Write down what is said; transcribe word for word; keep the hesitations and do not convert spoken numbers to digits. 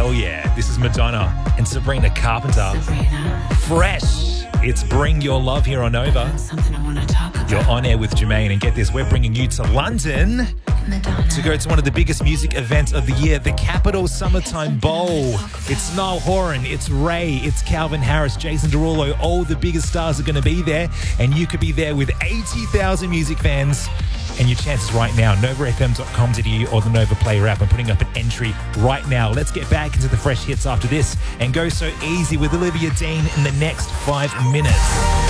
Hell yeah. This is Madonna and Sabrina Carpenter. Sabrina. Fresh. It's Bring Your Love here on Nova. Something I want to talk about. You're on air with Jermaine, and get this, we're bringing you to London Madonna. to go to one of the biggest music events of the year, the Capital Summertime Bowl. It's Niall Horan, it's Ray, it's Calvin Harris, Jason Derulo. All the biggest stars are going to be there, and you could be there with eighty thousand music fans. And your chances right now, nova f m dot com dot a u or the Nova Player app. I'm putting up an entry right now. Let's get back into the fresh hits after this and go so easy with Olivia Dean in the next five minutes.